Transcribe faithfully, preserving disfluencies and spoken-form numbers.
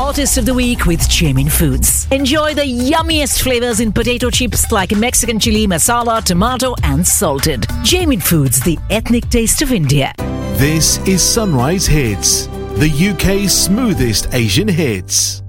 hottest of the week with Jamin Foods. Enjoy the yummiest flavors in potato chips like Mexican chili, masala, tomato and salted. Jamin Foods, the ethnic taste of India. This is Sunrise Hits, the U K's smoothest Asian hits.